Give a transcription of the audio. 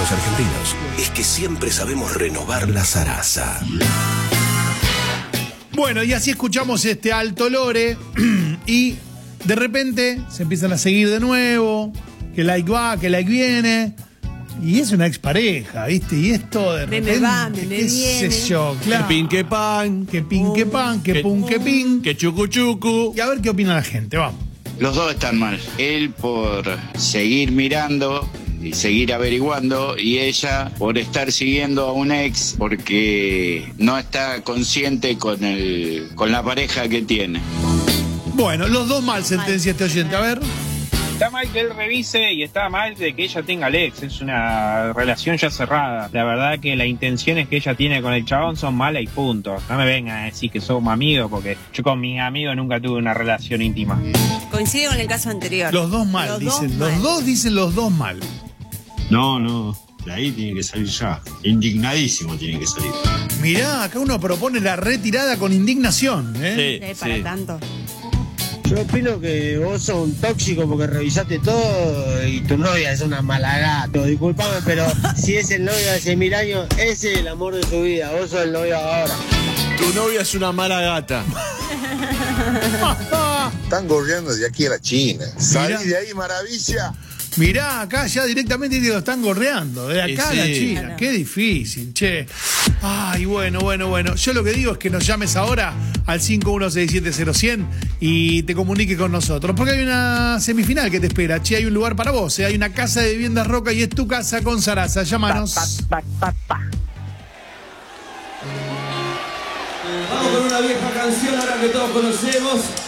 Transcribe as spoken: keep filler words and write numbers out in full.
los argentinos es que siempre sabemos renovar la zaraza. Bueno, y así escuchamos este Alto Lore y de repente se empiezan a seguir de nuevo, que like va, que like viene. Y es una expareja, ¿viste? Y esto de repente, me va, me qué viene. sé yo, claro. Que pin, que pan. Que pin, que pan, que Que- pun, que pin. Que chucu chucu. Y a ver qué opina la gente, vamos. Los dos están mal. Él por seguir mirando y seguir averiguando, y ella por estar siguiendo a un ex porque no está consciente con el con la pareja que tiene. Bueno, los dos mal, sentencia este oyente. A ver. Está mal que él revise y está mal de que ella tenga al ex. Es una relación ya cerrada. La verdad que las intenciones que ella tiene con el chabón son malas y punto. No me vengan a decir que somos amigos, porque yo con mis amigos nunca tuve una relación íntima. Coincide con el caso anterior. Los dos mal, Los dicen. dos Los mal. dos dicen los dos mal. No, no, de ahí tiene que salir ya. Indignadísimo tiene que salir. Mirá, acá uno propone la retirada con indignación, ¿eh? Eh, para tanto. Yo opino que vos sos un tóxico porque revisaste todo y tu novia es una malagato. Disculpame, pero si es el novio de hace mil años, ese es el amor de su vida. Vos sos el novio ahora. Tu novia es una mala gata. Están gorreando de aquí a la China. Salí Mirá. de ahí, maravilla. Mirá, acá ya directamente te lo están gorreando. De acá a la Sí. China. Claro. Qué difícil, che. Ay, bueno, bueno, bueno. Yo lo que digo es que nos llames ahora al cinco uno seis siete cero cien y te comuniques con nosotros. Porque hay una semifinal que te espera. Che, hay un lugar para vos. ¿eh? Hay una casa de viviendas Roca y es tu casa con Sarasa. Llámanos. Pa, pa, pa. Vamos con una vieja canción ahora que todos conocemos.